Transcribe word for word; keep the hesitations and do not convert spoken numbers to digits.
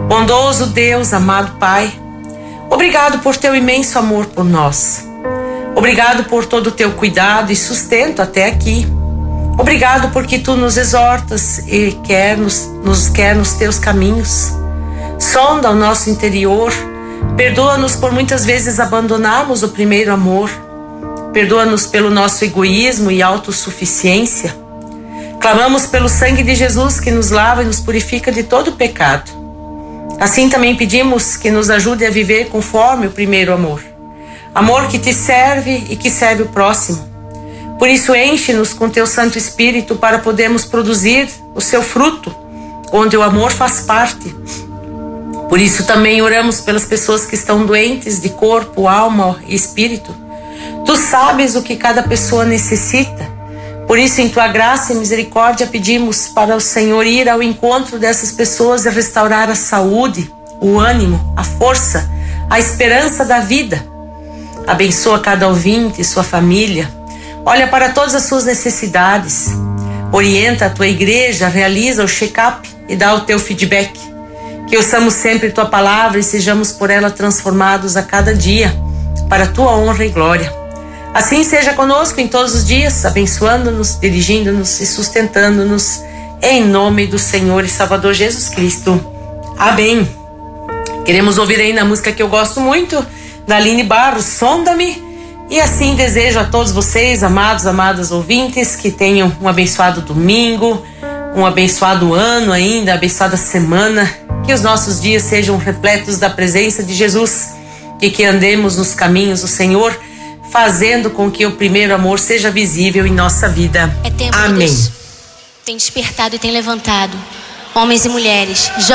Bondoso Deus, amado Pai, obrigado por teu imenso amor por nós. Obrigado por todo o teu cuidado e sustento até aqui. Obrigado porque tu nos exortas e quer nos, nos quer nos teus caminhos. Sonda o nosso interior. Perdoa-nos por muitas vezes abandonarmos o primeiro amor. Perdoa-nos pelo nosso egoísmo e autossuficiência. Clamamos pelo sangue de Jesus que nos lava e nos purifica de todo pecado. Assim também pedimos que nos ajude a viver conforme o primeiro amor. Amor que te serve e que serve o próximo. Por isso enche-nos com teu Santo Espírito para podermos produzir o seu fruto, onde o amor faz parte. Por isso também oramos pelas pessoas que estão doentes de corpo, alma e espírito. Tu sabes o que cada pessoa necessita. Por isso, em tua graça e misericórdia, pedimos para o Senhor ir ao encontro dessas pessoas e restaurar a saúde, o ânimo, a força, a esperança da vida. Abençoa cada ouvinte e sua família. Olha para todas as suas necessidades. Orienta a tua igreja, realiza o check-up e dá o teu feedback. Que ouçamos sempre tua palavra e sejamos por ela transformados a cada dia, para a tua honra e glória. Assim seja conosco em todos os dias, abençoando-nos, dirigindo-nos e sustentando-nos, em nome do Senhor e Salvador Jesus Cristo. Amém. Queremos ouvir ainda a música que eu gosto muito, da Aline Barros, Sonda-me. E assim desejo a todos vocês, amados, amadas ouvintes, que tenham um abençoado domingo, um abençoado ano ainda, abençoada semana, que os nossos dias sejam repletos da presença de Jesus e que andemos nos caminhos do Senhor, fazendo com que o primeiro amor seja visível em nossa vida. É tempo. Amém. Deus tem despertado e tem levantado homens e mulheres,